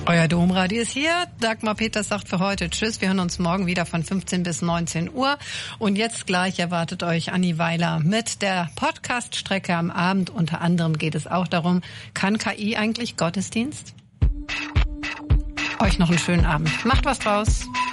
Euer Domradio ist hier. Dagmar Peters sagt für heute Tschüss. Wir hören uns morgen wieder von 15 bis 19 Uhr. Und jetzt gleich erwartet euch Anni Weiler mit der Podcast-Strecke am Abend. Unter anderem geht es auch darum, kann KI eigentlich Gottesdienst? Euch noch einen schönen Abend. Macht was draus.